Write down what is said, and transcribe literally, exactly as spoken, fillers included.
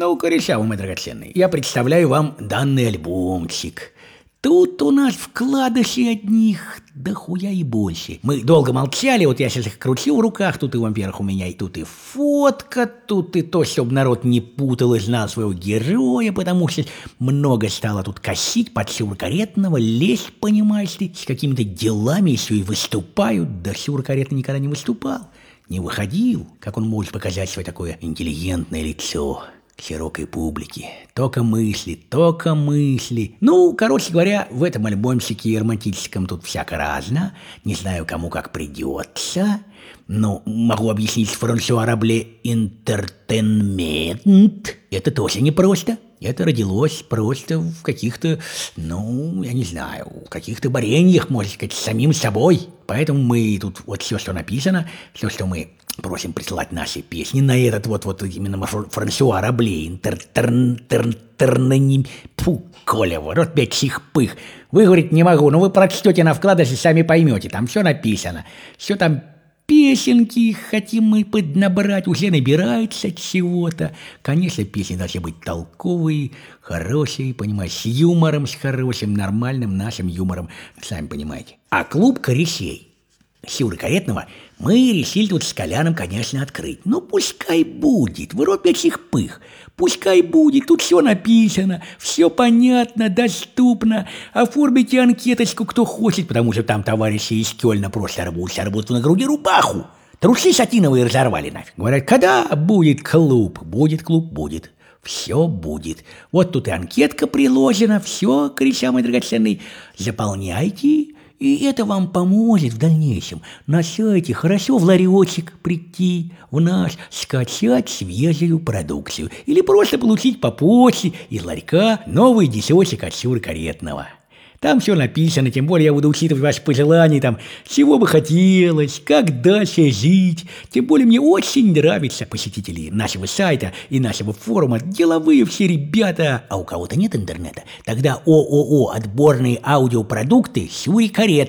Ну, корешавый мой драгоценный, я представляю вам данный альбомчик. Тут у нас вкладыши одних дохуя и больше. Мы долго молчали, вот я сейчас их крутил в руках, тут и вампирах у меня, и тут и фотка, тут и то, чтобы народ не путал и знал своего героя, потому что много стало тут косить под Сюр-Каретного, лезть, понимаешь ты, с какими-то делами еще и выступают. Да Сюр-Каретный никогда не выступал, не выходил. Как он может показать свое такое интеллигентное лицо широкой публике? Только мысли, только мысли. Ну, короче говоря, в этом альбомчике романтическом тут всяко разно. Не знаю, кому как придется. Но могу объяснить с Франсуа Рабле «Интертейнмент». Это тоже непросто. Это родилось просто в каких-то, ну, я не знаю, в каких-то бореньях, можно сказать, с самим собой. Поэтому мы тут вот все, что написано, все, что мы просим присылать наши песни на этот вот, вот именно Франсуа Рабле «Интертейнмент». Фу, Коля, вот опять чих-пых. Выговорить не могу, но вы прочтете на вкладыше, сами поймете. Там все написано, все там. Песенки хотим мы поднабрать, уже набирается чего-то. Конечно, песни должны быть толковые, хорошие, понимаешь, с юмором, с хорошим, нормальным нашим юмором, сами понимаете. А клуб корешей Сюра-Каретного мы решили тут с Коляном, конечно, открыть. Ну, пускай будет, в рот этих пых. Пускай будет, тут все написано, все понятно, доступно. Оформите анкеточку, кто хочет, потому что там товарищи из Кёльна просто рвут, рвут на груди рубаху. Трусы сатиновые разорвали нафиг. Говорят, когда будет клуб? Будет клуб, будет. Все будет. Вот тут и анкетка приложена, все, кореша мой драгоценный, заполняйте. И это вам поможет в дальнейшем на сайте хорошо в ларечек прийти, в наш, скачать свежую продукцию или просто получить по почте из ларька новый десяточек от Сюра-Каретного. Там все написано, тем более я буду учитывать ваши пожелания, там, чего бы хотелось, как дальше жить. Тем более мне очень нравятся посетители нашего сайта и нашего форума, деловые все ребята. А у кого-то нет интернета? Тогда ООО «Отборные аудиопродукты» Сюра-Каретного.